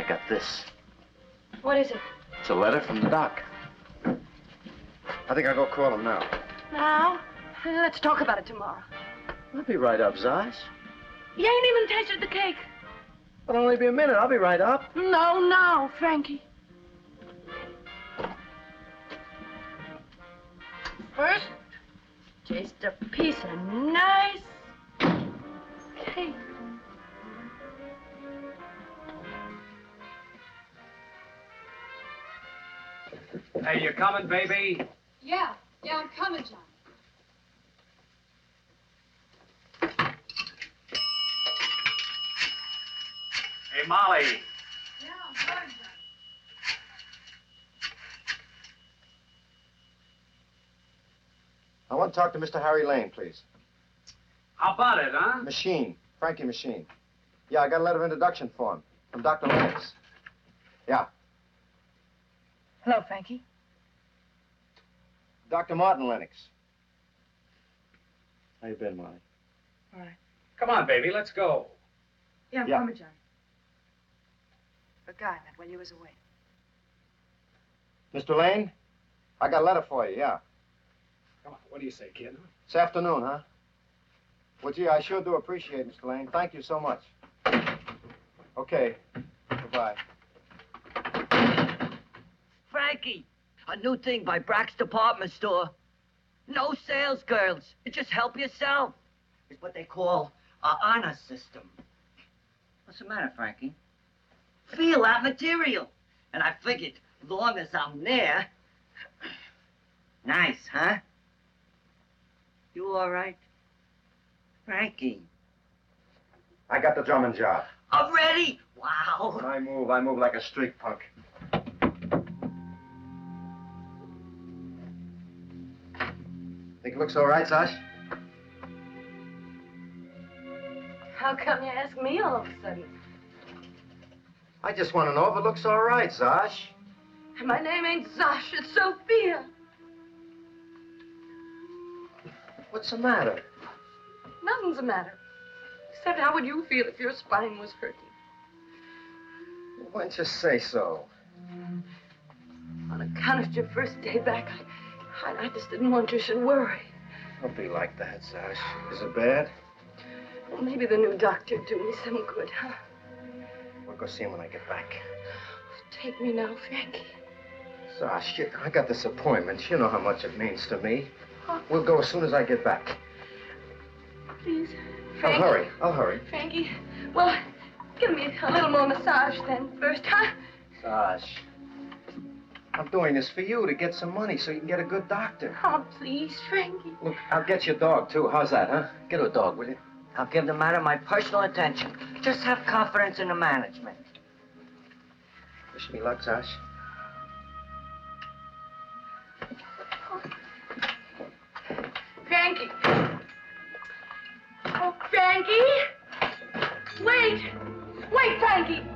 I got this. What is it? It's a letter from the doc. I think I'll go call him now. Now? Let's talk about it tomorrow. I'll be right up, Zosh. You ain't even tasted the cake. It'll only be a minute. I'll be right up. No, now, Frankie. First, taste a piece of nice cake. Hey, you coming, baby? Yeah, I'm coming, John. Hey, Molly. Yeah, I'm coming, John. I want to talk to Mr. Harry Lane, please. How about it, huh? Machine. Frankie Machine. Yeah, I got a letter of introduction for him from Dr. Lennox. Yeah. Hello, Frankie. Dr. Martin Lennox. How you been, Molly? All right. Come on, baby, let's go. Yeah, I'm Yeah. coming, John. Forgot that while you was away. Mr. Lane, I got a letter for you, yeah. Come on, what do you say, kid? This afternoon, huh? Well, gee, I sure do appreciate it, Mr. Lane. Thank you so much. Okay. Goodbye. Frankie, a new thing by Brack's department store. No sales girls. Just help yourself. It's what they call a honor system. What's the matter, Frankie? Feel that material. And I figured, long as I'm there... Nice, huh? You all right? Frankie. I got the drumming job. Already? Wow. When I move like a street punk. Think it looks all right, Zosh? How come you ask me all of a sudden? I just want to know if it looks all right, Zosh. My name ain't Zosh, it's Sophia. What's the matter? Nothing's the matter. Except how would you feel if your spine was hurting? Why don't you say so? On account of your first day back, I just didn't want you should worry. Don't be like that, Zosh. Is it bad? Well, maybe the new doctor do me some good, huh? We'll go see him when I get back. Take me now, Frankie. Zosh, I got this appointment. You know how much it means to me. Huh? We'll go as soon as I get back. Please, Frankie. I'll hurry. Frankie, well, give me a little more massage then first, huh? Zosh, I'm doing this for you to get some money so you can get a good doctor. Oh, please, Frankie. Look, I'll get your dog, too. How's that, huh? Get her a dog, will you? I'll give the matter my personal attention. Just have confidence in the management. Wish me luck, Zosh. Frankie. Oh, Frankie. Wait. Wait, Frankie.